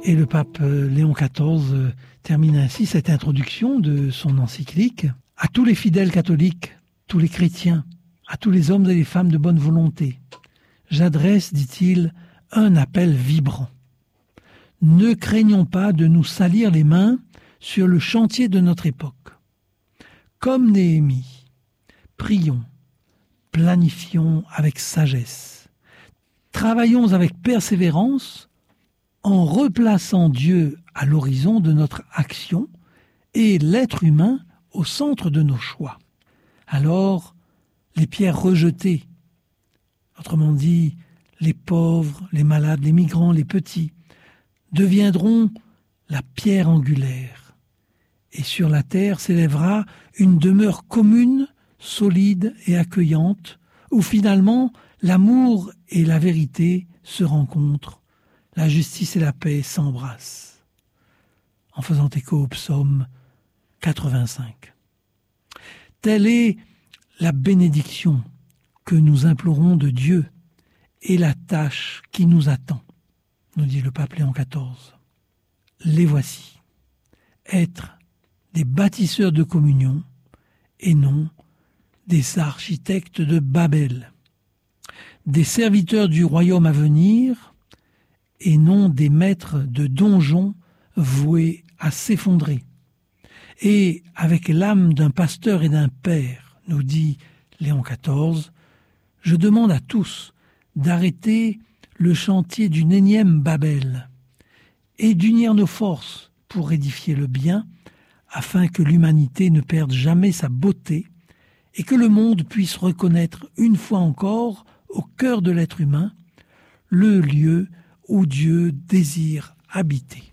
Et le pape Léon XIV termine ainsi cette introduction de son encyclique. À tous les fidèles catholiques, tous les chrétiens, à tous les hommes et les femmes de bonne volonté, j'adresse, dit-il, un appel vibrant. Ne craignons pas de nous salir les mains sur le chantier de notre époque. Comme Néhémie, prions, planifions avec sagesse, travaillons avec persévérance en replaçant Dieu à l'horizon de notre action et l'être humain au centre de nos choix. Alors, les pierres rejetées, autrement dit, les pauvres, les malades, les migrants, les petits, deviendront la pierre angulaire. Et sur la terre s'élèvera une demeure commune, solide et accueillante, où finalement l'amour et la vérité se rencontrent, la justice et la paix s'embrassent. En faisant écho au psaume 85. Telle est la bénédiction que nous implorons de Dieu et la tâche qui nous attend, nous dit le pape Léon XIV. Les voici, être des bâtisseurs de communion et non des architectes de Babel, des serviteurs du royaume à venir et non des maîtres de donjons voués à s'effondrer. Et avec l'âme d'un pasteur et d'un père, nous dit Léon XIV, je demande à tous d'arrêter le chantier d'une énième Babel et d'unir nos forces pour édifier le bien, afin que l'humanité ne perde jamais sa beauté et que le monde puisse reconnaître une fois encore, au cœur de l'être humain, le lieu où Dieu désire habiter.